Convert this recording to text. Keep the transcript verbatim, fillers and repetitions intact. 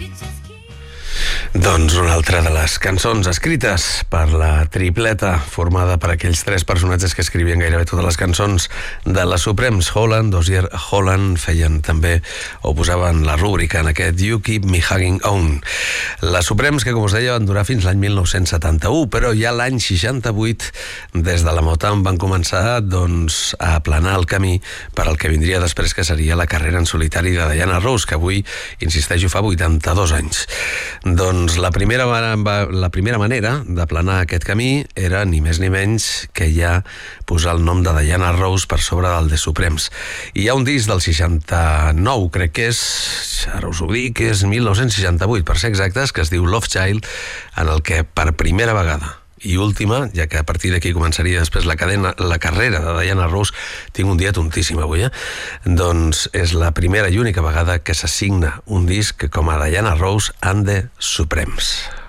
Doncs una altra de les cançons escrites per la tripleta formada per aquells tres personatges que escrivien gairebé totes les cançons de la Supremes. Holland, Dozier, Holland feien també o posaven la rúbrica en aquest You Keep Me Hanging On. La Supremes, que com us deia van durar fins l'any mil nou-cents setanta-u, però ja l'any seixanta-vuit des de la Motown van començar doncs, a aplanar el camí per al que vindria després, que seria la carrera en solitari de Diana Ross, que avui, insisteixo, fa vuitanta-dos anys. Doncs la primera, la primera manera d'aplanar aquest camí era ni més ni menys que ja posar el nom de Diana Ross per sobre del The Supremes. I hi ha un disc del seixanta-nou, crec que és, ara us ho dic, és mil nou-cents seixanta-vuit, per ser exactes, que es diu Love Child, en el que per primera vegada i última, ja que a partir d'aquí començaria després la, cadena, la carrera de Diana Ross, tinc un dia tontíssim avui, eh? Doncs és la primera i única vegada que s'assigna un disc com a Diana Ross and the Supremes.